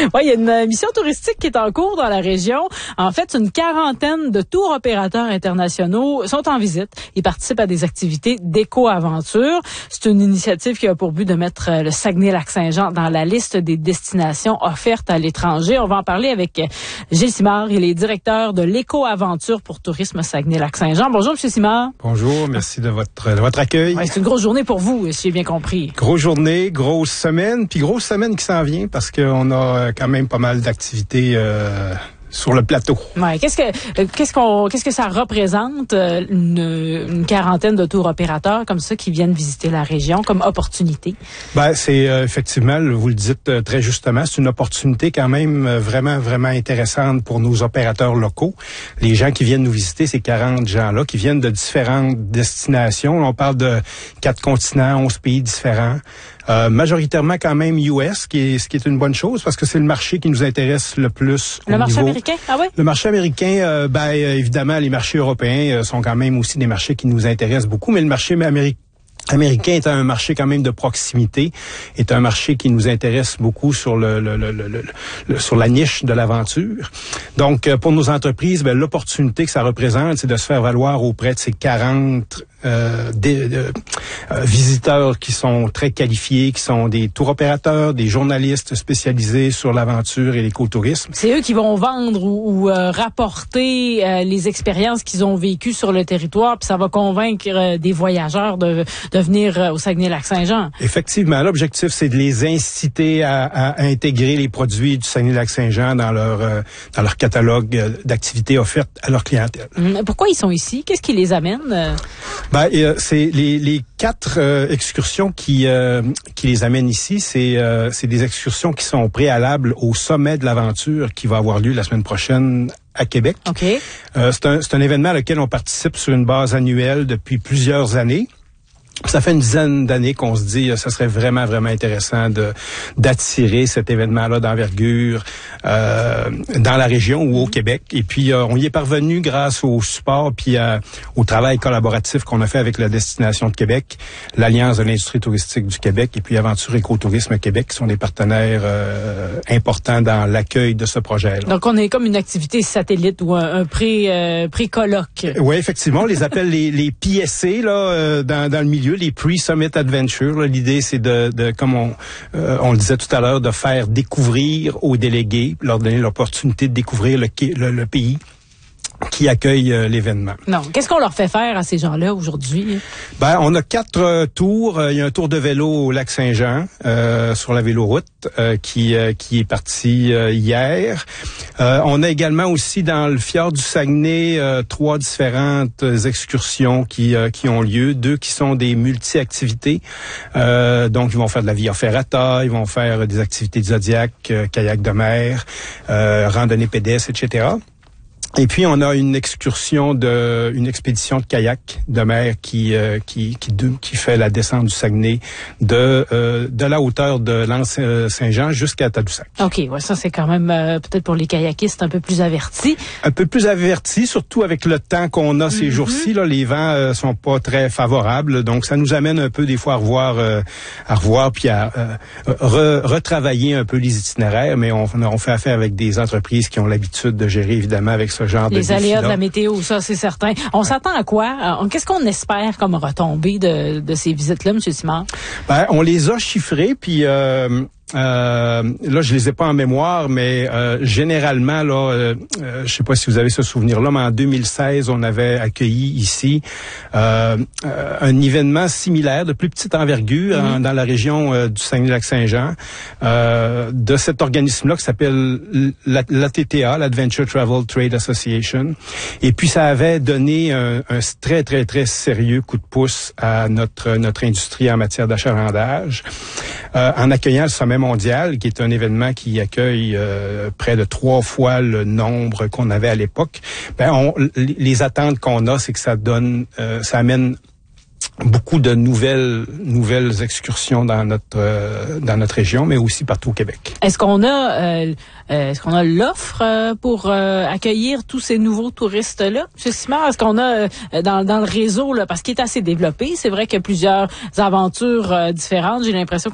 Oui, il y a une mission touristique qui est en cours dans la région. En fait, une quarantaine de tours opérateurs internationaux sont en visite. Ils participent à des activités d'éco-aventure. C'est une initiative qui a pour but de mettre le Saguenay-Lac-Saint-Jean dans la liste des destinations offertes à l'étranger. On va en parler avec Gilles Simard. Il est directeur de l'éco-aventure pour tourisme Saguenay-Lac-Saint-Jean. Bonjour, M. Simard. Bonjour, merci de votre accueil. Ouais, c'est une grosse journée pour vous, si j'ai bien compris. Grosse journée, grosse semaine, puis grosse semaine qui s'en vient parce qu'on a quand même pas mal d'activités sur le plateau. Ouais, qu'est-ce que ça représente une quarantaine de tours opérateurs comme ça qui viennent visiter la région comme opportunité? Ben c'est effectivement, vous le dites très justement, c'est une opportunité quand même vraiment intéressante pour nos opérateurs locaux. Les gens qui viennent nous visiter, ces 40 gens-là qui viennent de différentes destinations. On parle de 4 continents, 11 pays différents. Majoritairement quand même US, ce qui est une bonne chose parce que c'est le marché qui nous intéresse le plus. Le marché américain? Ah oui? Le marché américain, évidemment, les marchés européens sont quand même aussi des marchés qui nous intéressent beaucoup, mais le marché américain est un marché quand même de proximité, est un marché qui nous intéresse beaucoup sur sur la niche de l'aventure. Donc, pour nos entreprises, l'opportunité que ça représente, c'est de se faire valoir auprès de ces 40 visiteurs qui sont très qualifiés, qui sont des tour opérateurs, des journalistes spécialisés sur l'aventure et l'écotourisme. C'est eux qui vont vendre ou rapporter les expériences qu'ils ont vécues sur le territoire, puis ça va convaincre des voyageurs de venir au Saguenay-Lac-Saint-Jean. Effectivement, l'objectif, c'est de les inciter à intégrer les produits du Saguenay-Lac-Saint-Jean dans leur catalogue d'activités offertes à leur clientèle. Pourquoi ils sont ici? Qu'est-ce qui les amène? C'est les 4 excursions qui les amènent ici. C'est des excursions qui sont préalables au sommet de l'aventure qui va avoir lieu la semaine prochaine à Québec. Okay. C'est un événement auquel on participe sur une base annuelle depuis plusieurs années. Ça fait une dizaine d'années qu'on se dit ça serait vraiment intéressant d'attirer cet événement-là d'envergure dans la région ou au Québec. Et puis on y est parvenu grâce au support puis au travail collaboratif qu'on a fait avec la Destination de Québec, l'Alliance de l'industrie touristique du Québec et puis Aventure Écotourisme Québec qui sont des partenaires importants dans l'accueil de ce projet-là. Donc on est comme une activité satellite ou un pré-colloque. Oui, effectivement, on les appelle les PSC là dans le milieu. Les Pre-Summit Adventure, là, l'idée c'est de comme on le disait tout à l'heure, de faire découvrir aux délégués, leur donner l'opportunité de découvrir le pays qui accueille l'événement. Non, qu'est-ce qu'on leur fait faire à ces gens-là aujourd'hui? On a 4 tours. Il y a un tour de vélo au Lac-Saint-Jean sur la véloroute qui est parti hier. On a également aussi dans le fjord du Saguenay 3 différentes excursions qui ont lieu, 2 qui sont des multi-activités. Donc ils vont faire de la via ferrata, ils vont faire des activités de zodiac, kayak de mer, randonnée pédestre, etc. Et puis on a une expédition de kayak de mer qui fait la descente du Saguenay de la hauteur de l'Anse-Saint-Jean jusqu'à Tadoussac. OK, ouais, ça c'est quand même peut-être pour les kayakistes un peu plus avertis. Un peu plus avertis, surtout avec le temps qu'on a ces jours-ci là, les vents sont pas très favorables, donc ça nous amène un peu des fois à revoir puis à retravailler un peu les itinéraires, mais on fait affaire avec des entreprises qui ont l'habitude de gérer évidemment avec ce genre les aléas de la météo, ça c'est certain. On s'attend à quoi? Qu'est-ce qu'on espère comme retombée de ces visites-là, M. Simard? On les a chiffrées, puis là, je les ai pas en mémoire, mais généralement, là, je sais pas si vous avez ce souvenir-là, mais en 2016, on avait accueilli ici un événement similaire, de plus petite envergure, dans la région du Saguenay-Lac-Saint-Jean, de cet organisme-là qui s'appelle l'ATTA, l'Adventure Travel Trade Association. Et puis, ça avait donné un très sérieux coup de pouce à notre industrie en matière d'achalandage, en accueillant le sommet mondial, qui est un événement qui accueille près de 3 fois le nombre qu'on avait à l'époque. Les attentes qu'on a, c'est que ça amène beaucoup de nouvelles excursions dans notre région, mais aussi partout au Québec. Est-ce qu'on a l'offre pour accueillir tous ces nouveaux touristes-là, M. Simard? Est-ce qu'on a dans le réseau, là, parce qu'il est assez développé, c'est vrai qu'il y a plusieurs aventures différentes, j'ai l'impression